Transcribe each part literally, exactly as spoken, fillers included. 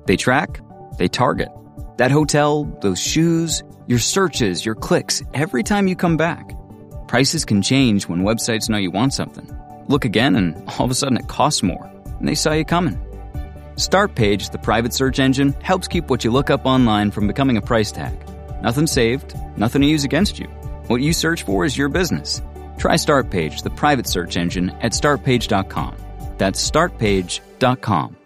They track, they target. That hotel, those shoes, your searches, your clicks, every time you come back. Prices can change when websites know you want something. Look again and all of a sudden it costs more, and they saw you coming. Startpage, the private search engine, helps keep what you look up online from becoming a price tag. Nothing saved, nothing to use against you. What you search for is your business. Try Startpage, the private search engine, at startpage dot com. That's startpage dot com.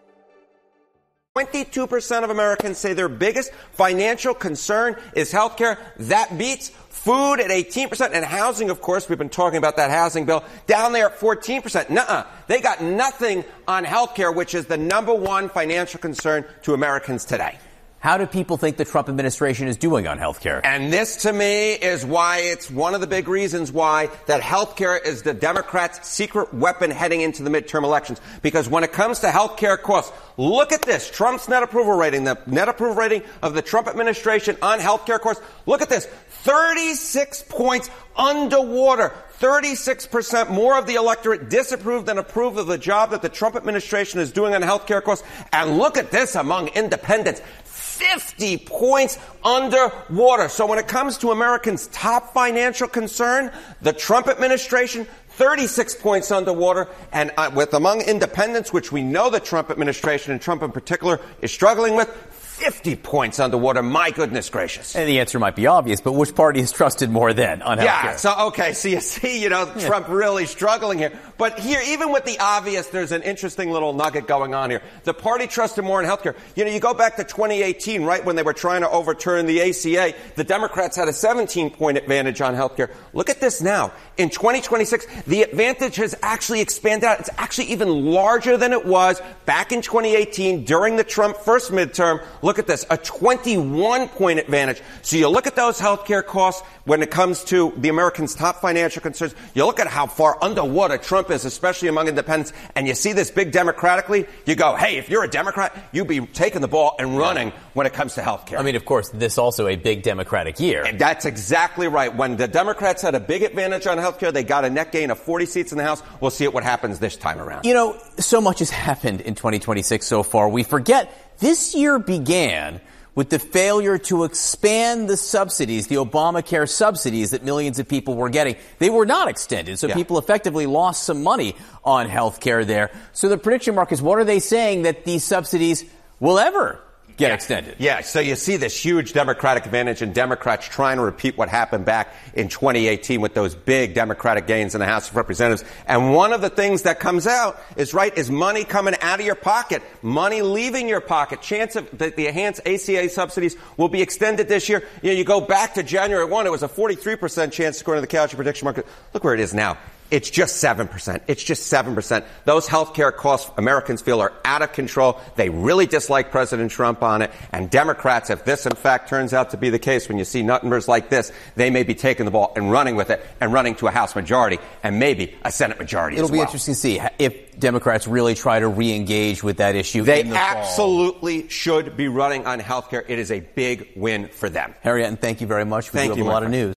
twenty-two percent of Americans say their biggest financial concern is healthcare. That beats food at eighteen percent and housing, of course. We've been talking about that housing bill down there at fourteen percent. Nuh-uh. They got nothing on healthcare, which is the number one financial concern to Americans today. How do people think the Trump administration is doing on health care? And this, to me, is why it's one of the big reasons why that health care is the Democrats' secret weapon heading into the midterm elections. Because when it comes to health care costs, look at this. Trump's net approval rating, the net approval rating of the Trump administration on health care costs. Look at this. thirty-six points underwater. thirty-six percent more of the electorate disapproved than approved of the job that the Trump administration is doing on health care costs. And look at this among independents. fifty points underwater. So when it comes to Americans' top financial concern, the Trump administration, thirty-six points underwater. And uh, with among independents, which we know the Trump administration and Trump in particular is struggling with, fifty points underwater. My goodness gracious. And the answer might be obvious, but which party is trusted more then on health care? Yeah, so, okay, so you see, you know, Trump yeah. really struggling here. But here, even with the obvious, there's an interesting little nugget going on here. The party trusted more in health care. You know, you go back to twenty eighteen, right, when they were trying to overturn the A C A, the Democrats had a seventeen-point advantage on health care. Look at this now. In twenty twenty-six, the advantage has actually expanded out. It's actually even larger than it was back in twenty eighteen during the Trump first midterm. Look at this, a twenty-one-point advantage. So you look at those health care costs when it comes to the Americans' top financial concerns. You look at how far underwater Trump is, especially among independents, and you see this big democratically, you go, hey, if you're a Democrat, you'd be taking the ball and running when it comes to health care. I mean, of course, this is also a big Democratic year. And that's exactly right. When the Democrats had a big advantage on health care, they got a net gain of forty seats in the House. We'll see what happens this time around. You know, so much has happened in twenty twenty-six so far. We forget this year began with the failure to expand the subsidies, the Obamacare subsidies that millions of people were getting. They were not extended, so yeah. people effectively lost some money on health care there. So the prediction, Mark, is what are they saying that these subsidies will ever get yeah. extended? Yeah, so you see this huge Democratic advantage and Democrats trying to repeat what happened back in twenty eighteen with those big Democratic gains in the House of Representatives. And one of the things that comes out is, right, is money coming out of your pocket, money leaving your pocket. Chance of the, the enhanced A C A subsidies will be extended this year. You know, you go back to January first, it was a forty-three percent chance according to the Calendar prediction market. Look where it is now. It's just seven percent. It's just seven percent. Those health care costs Americans feel are out of control. They really dislike President Trump on it. And Democrats, if this in fact turns out to be the case, when you see numbers like this, they may be taking the ball and running with it and running to a House majority and maybe a Senate majority as well. It'll be interesting to see if Democrats really try to re-engage with that issue. They in the absolutely fall. should be running on health care. It is a big win for them. Harry Enten, thank you very much. We thank do have you, a lot friend. of news.